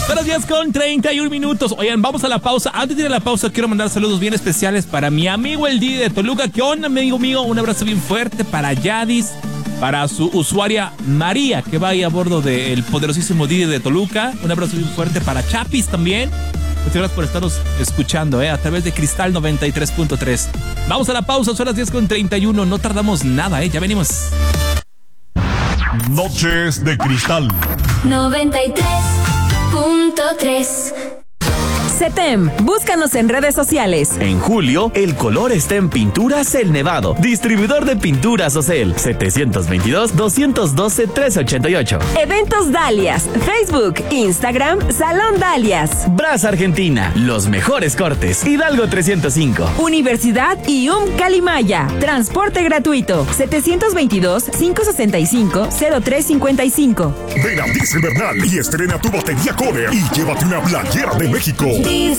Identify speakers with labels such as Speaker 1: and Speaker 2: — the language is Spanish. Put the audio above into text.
Speaker 1: Son las 10:31. Oigan, vamos a la pausa. Antes de ir a la pausa, quiero mandar saludos bien especiales para mi amigo el Didi de Toluca. ¿Qué onda, amigo mío? Un abrazo bien fuerte para Yadis, para su usuaria María, que va ahí a bordo del poderosísimo Didi de Toluca. Un abrazo bien fuerte para Chapis también. Muchas gracias por estarnos escuchando, a través de Cristal 93.3. Vamos a la pausa, son las 10:31. No tardamos nada, ya venimos.
Speaker 2: Noches de Cristal
Speaker 3: 93.3.
Speaker 4: CETEM, búscanos en redes sociales.
Speaker 5: En julio, el color está en Pinturas El Nevado. Distribuidor de pinturas Ocel. 722-212-388.
Speaker 4: Eventos Dalias. Facebook, Instagram, Salón Dalias.
Speaker 5: Brasa Argentina. Los mejores cortes. Hidalgo 305.
Speaker 4: Universidad IUM Calimaya. Transporte gratuito. 722-565-0355.
Speaker 2: Ven a Diesel Bernal y estrena tu batería Coder y llévate una playera de México.
Speaker 3: Diesel.